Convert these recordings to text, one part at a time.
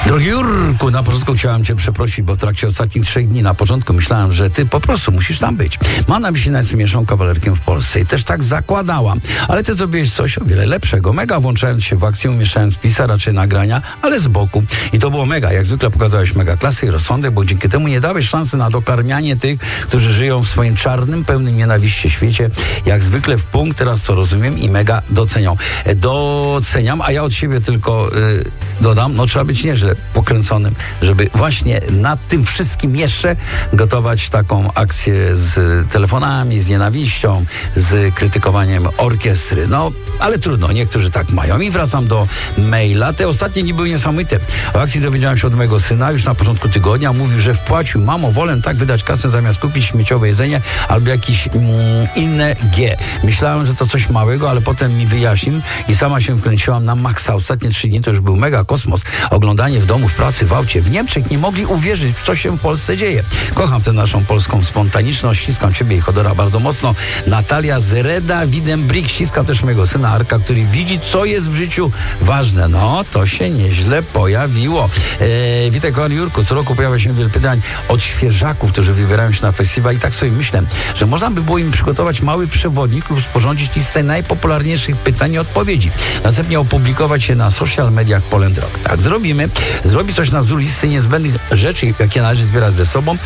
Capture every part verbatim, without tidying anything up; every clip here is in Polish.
Drogi Jurku, na początku chciałem cię przeprosić, bo w trakcie ostatnich trzech dni na początku myślałem, że ty po prostu musisz tam być. Mam na myśli najsłynniejszą kawalerkę w Polsce i też tak zakładałam. Ale ty zrobiłeś coś o wiele lepszego. Mega włączając się w akcję, umieszczając wpisa, raczej nagrania, ale z boku. I to było mega. Jak zwykle pokazałeś mega klasę i rozsądek, bo dzięki temu nie dałeś szansy na dokarmianie tych, którzy żyją w swoim czarnym, pełnym nienawiści świecie. Jak zwykle w punkt, teraz to rozumiem i mega docenią. Doceniam, a ja od siebie tylko yy, dodam, no trzeba być nieźle pokręconym, żeby właśnie nad tym wszystkim jeszcze gotować taką akcję z telefonami, z nienawiścią, z krytykowaniem orkiestry. No, ale trudno, niektórzy tak mają. I wracam do maila. Te ostatnie dni były niesamowite. O akcji dowiedziałem się od mojego syna już na początku tygodnia. Mówił, że wpłacił. Mamo, wolę tak wydać kasę, zamiast kupić śmieciowe jedzenie albo jakieś mm, inne G. Myślałem, że to coś małego, ale potem mi wyjaśnił i sama się wkręciłam na maksa. Ostatnie trzy dni to już był mega kosmos. Oglądanie w domu, w pracy, w aucie. W Niemczech nie mogli uwierzyć, co się w Polsce dzieje. Kocham tę naszą polską spontaniczność. Ściskam ciebie i Chodora bardzo mocno. Natalia z Reda Widembrik. Ściskam też mojego syna Arka, który widzi, co jest w życiu ważne. No, to się nieźle pojawiło. Eee, witaj, kochany Jurku. Co roku pojawia się wiele pytań od świeżaków, którzy wybierają się na festiwal i tak sobie myślę, że można by było im przygotować mały przewodnik lub sporządzić listę najpopularniejszych pytań i odpowiedzi. Następnie opublikować je na social mediach Poland Rock. Tak zrobimy. Zrobi coś na wzór listy niezbędnych rzeczy, jakie należy zbierać ze sobą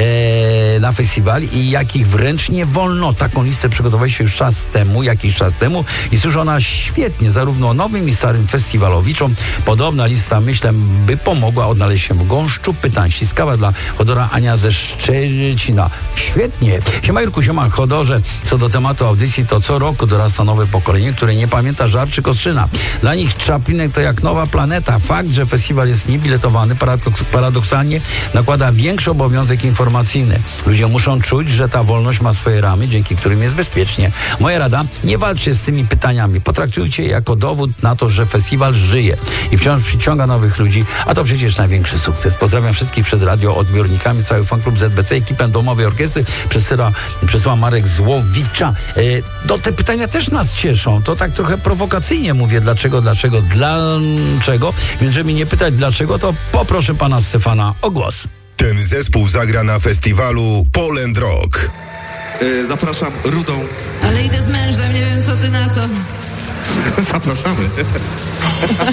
e, na festiwal i jakich wręcz nie wolno. Taką listę przygotowaliśmy już czas temu, jakiś czas temu i służy ona świetnie zarówno nowym i starym festiwalowiczom. Podobna lista, myślę, by pomogła odnaleźć się w gąszczu pytań. Ściskawa dla Chodora Ania ze Szczecina. Świetnie. Siema Jurku, siema Chodorze. Co do tematu audycji, to co roku dorasta nowe pokolenie, które nie pamięta żart czy Kostrzyna. Dla nich Czaplinek to jak nowa planeta. Fakt, że festiwal jest niebiletowany, paradoks- paradoksalnie nakłada większy obowiązek informacyjny. Ludzie muszą czuć, że ta wolność ma swoje ramy, dzięki którym jest bezpiecznie. Moja rada, nie walczcie z tymi pytaniami. Potraktujcie je jako dowód na to, że festiwal żyje i wciąż przyciąga nowych ludzi, a to przecież największy sukces. Pozdrawiam wszystkich przed radioodbiornikami, cały fanklub Z B C, ekipę Domowej Orkiestry, przesyła, przesyła Marek Złowicza. E, no te pytania też nas cieszą. To tak trochę prowokacyjnie mówię, dlaczego, dlaczego, dlaczego. Więc żeby nie pytać dlaczego, to poproszę pana Stefana o głos. Ten zespół zagra na festiwalu Poland Rock. Yy, zapraszam Rudą. Ale idę z mężem, nie wiem co ty na co. Zapraszamy.